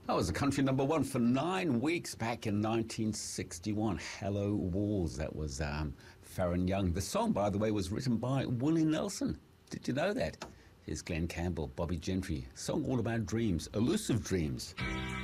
That was a country number one for 9 weeks back in 1961. Hello Walls, that was Farron Young. The song, by the way, was written by Willie Nelson. Did you know that? Here's Glenn Campbell, Bobby Gentry. Song all about dreams, elusive dreams.